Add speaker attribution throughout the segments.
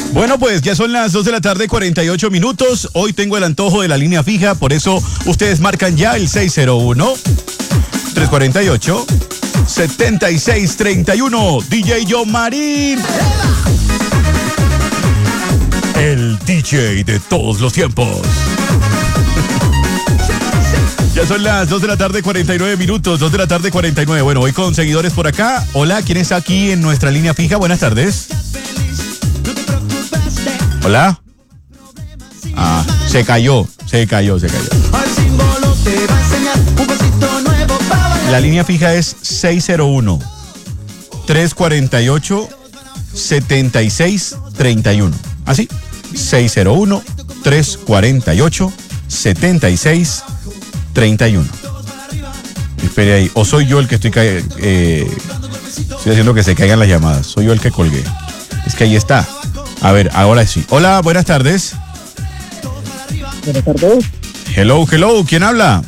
Speaker 1: Bueno, pues ya son las 2 de la tarde, 48 minutos. Hoy tengo el antojo de la línea fija, por eso ustedes marcan ya el 601-348-7631. DJ John Marín. El DJ de todos los tiempos. Ya son las 2 de la tarde, 49 minutos, 2 de la tarde, 49. Bueno, hoy con seguidores por acá. Hola, ¿quién está aquí en nuestra línea fija? Buenas tardes. Hola. Ah, se cayó. La línea fija es 601-348-7631. ¿Así? 601-348-7631. Espere ahí. O soy yo el que estoy haciendo que se caigan las llamadas. Soy yo el que colgué. Es que ahí está. A ver, ahora sí. Hola, buenas tardes.
Speaker 2: Buenas tardes.
Speaker 1: Hello. ¿Quién habla?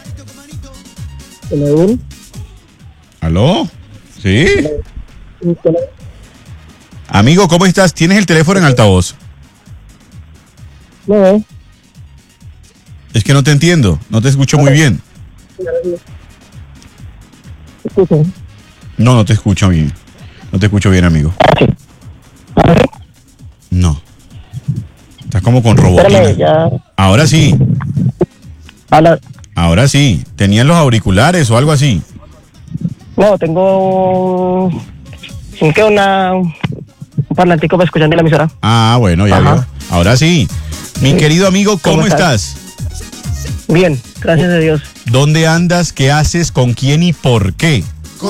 Speaker 2: Hola.
Speaker 1: ¿Aló? ¿Sí?
Speaker 2: Hola.
Speaker 1: Amigo, ¿cómo estás? ¿Tienes el teléfono en altavoz?
Speaker 2: No.
Speaker 1: Es que no te entiendo. No te escucho muy bien.
Speaker 2: Escucho.
Speaker 1: No te escucho bien. No te escucho bien, amigo.
Speaker 2: Sí. A ver.
Speaker 1: No. Estás como con robotina.
Speaker 2: Espérame, ya.
Speaker 1: Ahora sí.
Speaker 2: Hola.
Speaker 1: Ahora sí. ¿Tenían los auriculares o algo así?
Speaker 2: No, tengo un parlantico para escuchar de la emisora.
Speaker 1: Ah, bueno, ya
Speaker 2: Ajá.
Speaker 1: veo. Ahora sí. Mi
Speaker 2: Sí.
Speaker 1: querido amigo, ¿cómo
Speaker 2: ¿Cómo
Speaker 1: estás?
Speaker 2: Bien, gracias a Dios.
Speaker 1: ¿Dónde andas? ¿Qué haces? ¿Con quién y por qué?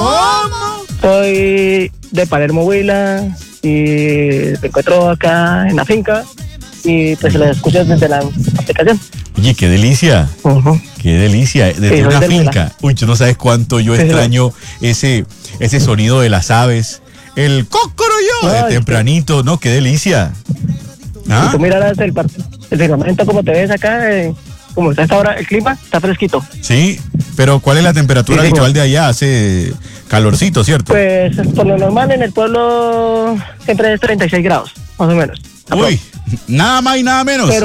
Speaker 2: Soy de Palermo, Huila, y me encuentro acá en la finca y pues la escucho desde la aplicación.
Speaker 1: Oye, qué delicia.
Speaker 2: Ujú.
Speaker 1: Qué delicia. Desde
Speaker 2: Sí, soy
Speaker 1: una
Speaker 2: del Huila.
Speaker 1: finca. Uy, tú no sabes cuánto yo
Speaker 2: Sí,
Speaker 1: extraño ese sonido de las aves. El cocoroyo de
Speaker 2: Ay,
Speaker 1: tempranito, ¿no? Qué delicia. ¿Ah?
Speaker 2: Si tú mirarás el firmamento como te ves acá, como está esta hora, el clima está fresquito.
Speaker 1: Sí, pero ¿cuál es la temperatura
Speaker 2: Sí, señor.
Speaker 1: habitual de allá? Hace calorcito, ¿cierto?
Speaker 2: Pues por lo normal en el pueblo siempre es 36 grados, más o menos.
Speaker 1: Uy, nada más y nada menos.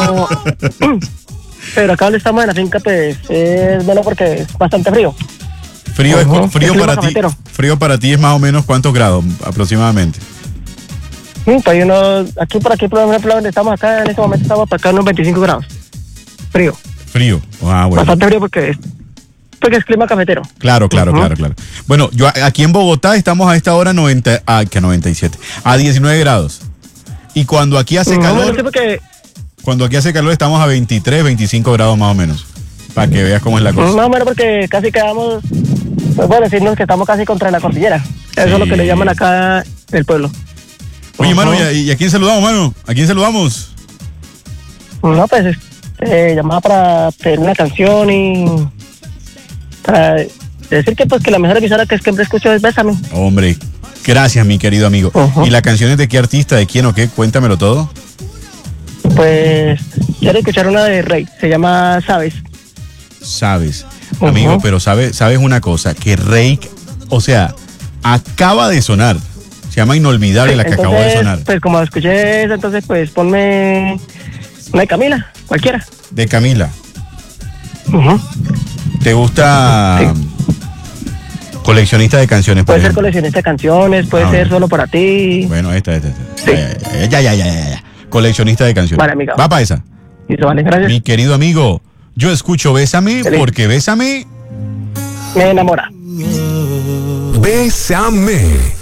Speaker 2: Pero acá donde estamos en la finca, pues es bueno porque es bastante frío.
Speaker 1: Frío,
Speaker 2: Ujú,
Speaker 1: frío
Speaker 2: el clima
Speaker 1: para ti.
Speaker 2: cafetero.
Speaker 1: Frío para ti es más o menos ¿cuántos grados aproximadamente?
Speaker 2: Pues por aquí, por ejemplo, donde estamos acá, en este momento estamos para acá unos 25 grados. Frío.
Speaker 1: Frío. Ah, bueno.
Speaker 2: Bastante frío porque es clima cafetero.
Speaker 1: Claro.
Speaker 2: Ujú.
Speaker 1: Bueno, yo aquí en Bogotá estamos a esta hora 97, a 19 grados. Y cuando aquí hace
Speaker 2: No,
Speaker 1: calor,
Speaker 2: sí, porque
Speaker 1: estamos a 23, 25 grados más o menos. Para que veas cómo es la cosa.
Speaker 2: más o menos porque casi quedamos, pues bueno, decirnos que estamos casi contra la cordillera. Eso es lo que le llaman acá el pueblo.
Speaker 1: Oye, mano,
Speaker 2: Ujú.
Speaker 1: ¿y a quién saludamos, mano? ¿A quién saludamos?
Speaker 2: No, pues llamaba para pedir una canción y para decir que pues que la mejor emisora que siempre escucho es Bésame.
Speaker 1: Hombre, gracias, mi querido amigo.
Speaker 2: Ujú.
Speaker 1: ¿Y la canción es de qué artista, de quién o qué? Cuéntamelo todo.
Speaker 2: Pues quiero escuchar una de Rey, se llama Sabes.
Speaker 1: Sabes,
Speaker 2: Ujú.
Speaker 1: amigo, pero sabes una cosa, que Reik, o sea, acaba de sonar. Se llama Inolvidable la que acabó de sonar.
Speaker 2: Pues como escuché esa, entonces pues ponme una de Camila, cualquiera.
Speaker 1: De Camila.
Speaker 2: Ujú.
Speaker 1: ¿Te gusta coleccionista de canciones, por
Speaker 2: Puede ser
Speaker 1: ejemplo?
Speaker 2: coleccionista de canciones, puede
Speaker 1: Ah,
Speaker 2: ser
Speaker 1: bueno.
Speaker 2: solo para ti.
Speaker 1: Bueno, esta.
Speaker 2: Sí.
Speaker 1: Ya. Coleccionista de canciones.
Speaker 2: Vale, amigo.
Speaker 1: Va para esa.
Speaker 2: Listo, vale, gracias.
Speaker 1: Mi querido amigo, yo escucho Bésame
Speaker 2: Feliz.
Speaker 1: porque Bésame
Speaker 2: Me enamora.
Speaker 3: Bésame.